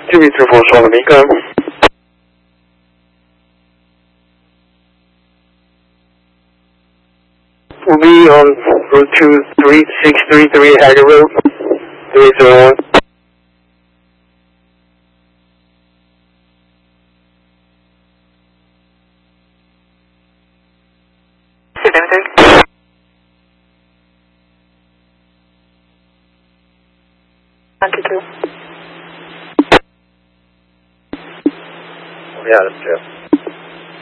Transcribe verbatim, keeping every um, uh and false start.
two three four Swan Amico. We'll be on Route two three six three three Haggard Road, three zero one. Yeah, that's true.